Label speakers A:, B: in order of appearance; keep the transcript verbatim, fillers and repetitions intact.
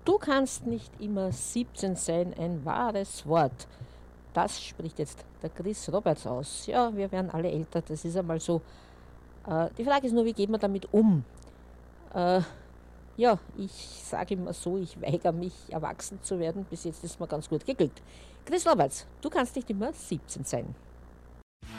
A: Du kannst nicht immer siebzehn sein, ein wahres Wort. Das spricht jetzt der Chris Roberts aus. Ja, wir werden alle älter, das ist einmal so. Äh, die Frage ist nur, wie geht man damit um? Äh, ja, ich sage immer so, ich weigere mich, erwachsen zu werden. Bis jetzt ist mir ganz gut geglückt. Chris Roberts, du kannst nicht immer siebzehn sein.